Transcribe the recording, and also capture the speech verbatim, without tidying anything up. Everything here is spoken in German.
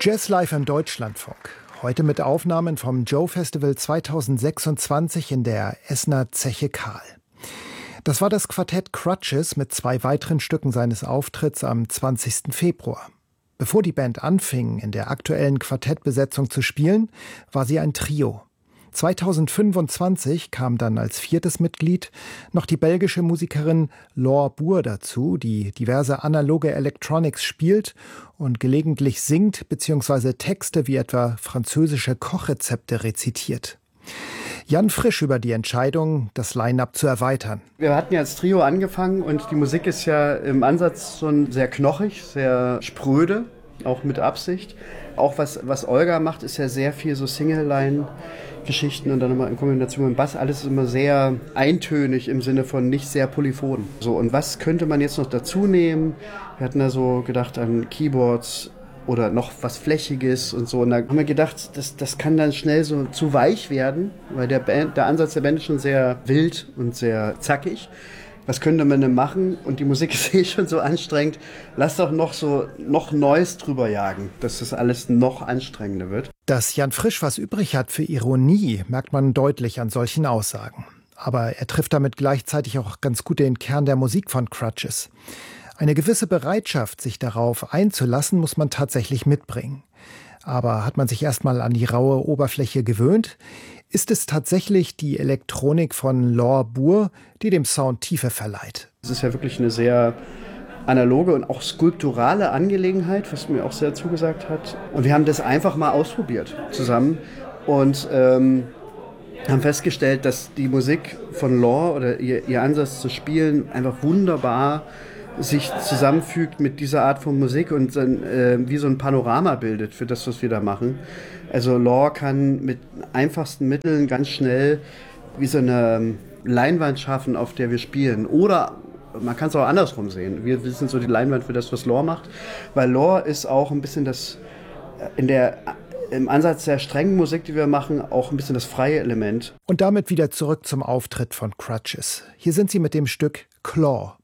Jazz Live im Deutschlandfunk. Heute mit Aufnahmen vom Joe Festival zweitausendsechsundzwanzig in der Essener Zeche Karl. Das war das Quartett Crutches mit zwei weiteren Stücken seines Auftritts am zwanzigsten Februar. Bevor die Band anfing, in der aktuellen Quartettbesetzung zu spielen, war sie ein Trio. zweitausendfünfundzwanzig kam dann als viertes Mitglied noch die belgische Musikerin Laure Boer dazu, die diverse analoge Electronics spielt und gelegentlich singt bzw. Texte wie etwa französische Kochrezepte rezitiert. Jan Frisch über die Entscheidung, das Line-Up zu erweitern. Wir hatten ja als Trio angefangen und die Musik ist ja im Ansatz schon sehr knochig, sehr spröde, auch mit Absicht. Auch was, was Olga macht, ist ja sehr viel so Single-Line-Geschichten und dann nochmal in Kombination mit Bass. Alles ist immer sehr eintönig im Sinne von nicht sehr polyphon. So, und was könnte man jetzt noch dazu nehmen? Wir hatten da so gedacht an Keyboards oder noch was Flächiges und so. Und da haben wir gedacht, das, das kann dann schnell so zu weich werden, weil der, Band, der Ansatz der Band ist schon sehr wild und sehr zackig. Was könnte man denn machen? Und die Musik ist eh schon so anstrengend. Lass doch noch so noch Neues drüber jagen, dass das alles noch anstrengender wird. Dass Jan Frisch was übrig hat für Ironie, merkt man deutlich an solchen Aussagen. Aber er trifft damit gleichzeitig auch ganz gut den Kern der Musik von Crutches. Eine gewisse Bereitschaft, sich darauf einzulassen, muss man tatsächlich mitbringen. Aber hat man sich erstmal an die raue Oberfläche gewöhnt, ist es tatsächlich die Elektronik von Laure Boer, die dem Sound Tiefe verleiht. Es ist ja wirklich eine sehr analoge und auch skulpturale Angelegenheit, was mir auch sehr zugesagt hat. Und wir haben das einfach mal ausprobiert zusammen und ähm, haben festgestellt, dass die Musik von Laure oder ihr, ihr Ansatz zu spielen einfach wunderbar sich zusammenfügt mit dieser Art von Musik und dann, äh, wie so ein Panorama bildet für das, was wir da machen. Also Laure kann mit einfachsten Mitteln ganz schnell wie so eine Leinwand schaffen, auf der wir spielen. Oder man kann es auch andersrum sehen. Wir, wir sind so die Leinwand für das, was Laure macht. Weil Laure ist auch ein bisschen das, in der, im Ansatz der strengen Musik, die wir machen, auch ein bisschen das freie Element. Und damit wieder zurück zum Auftritt von Crutches. Hier sind sie mit dem Stück Claw.